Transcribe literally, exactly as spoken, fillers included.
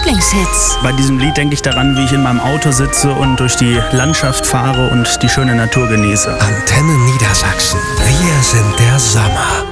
Lieblingshits. Bei diesem Lied denke ich daran, wie ich in meinem Auto sitze und durch die Landschaft fahre und die schöne Natur genieße. Antenne Niedersachsen. Wir sind der Sommer.